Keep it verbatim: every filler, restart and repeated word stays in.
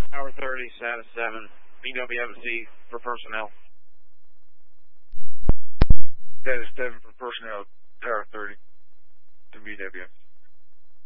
Tower thirty, status seven, B W M C for personnel. Status seven for personnel, Tower thirty to B W M C.